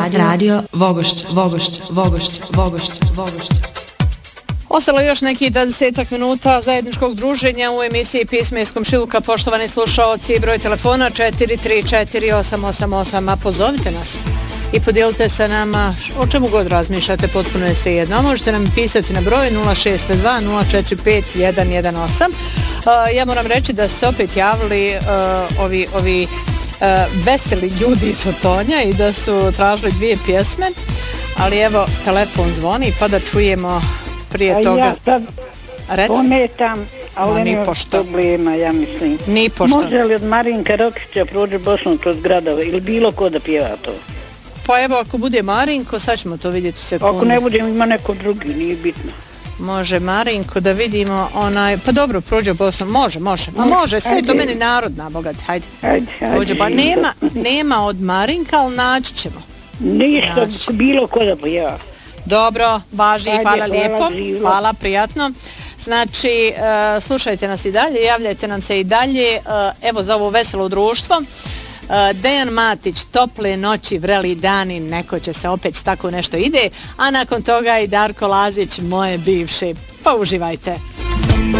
Radio Vogošća. Ostalo još neki 20 minuta zajedničkog druženja u emisiji Pisme iz komšiluka. Poštovani slušaoci, broj telefona 4348888, a pozovite nas i podijelite sa nama o čemu god razmišljate, potpuno je svejedno. Možete nam pisati na broj 062 045 118. Ja moram reći da su se opet javili ovi veseli ljudi iz Otonja i da su tražili 2 pjesme, ali evo telefon zvoni pa da čujemo prije toga. Ja sad pometam, ali nema problema, ja mislim. Ni pošto. Može li od Marinka Rokića prođe Bosnom kroz gradove ili bilo ko da pjeva to? Pa evo, ako bude Marinko, sad ćemo to vidjeti u sekundu. Ako ne bude, ima neko drugi, nije bitno. Može Marinko da vidimo onaj, pa dobro, prođe Bosnom, može, pa može, sve je to meni narodna, bogat, hajde. Prođe, pa nema od Marinka, ali naći ćemo. Ništa, bilo ko da pjeva. Dobro, važi, hvala lijepo, hvala, prijatno. Znači, slušajte nas i dalje, javljajte nam se i dalje, evo za ovo veselo društvo. Dejan Matić, tople noći, vreli dani, neko će se opet tako nešto ide, a nakon toga i Darko Lazić, moje bivše. Pa uživajte.